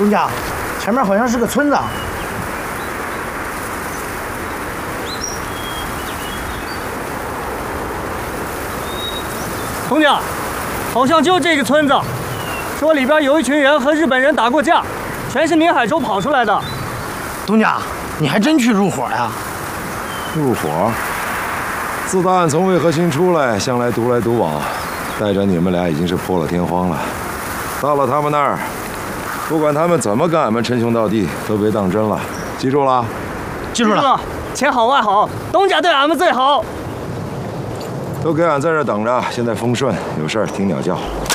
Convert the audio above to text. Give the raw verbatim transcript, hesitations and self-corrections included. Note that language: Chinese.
东家，前面好像是个村子。 东家，好像就这个村子，说里边有一群人和日本人打过架，全是宁海州跑出来的。 东家，你还真去入伙呀？ 入伙？自大案从渭河新出来，向来独来独往，带着你们俩已经是破了天荒了。到了他们那儿，不管他们怎么跟俺们称兄道弟，都别当真了。记住了？ 记住了。 前好外好，东家对俺们最好。 都给俺在这等着，现在风顺，有事儿听鸟叫。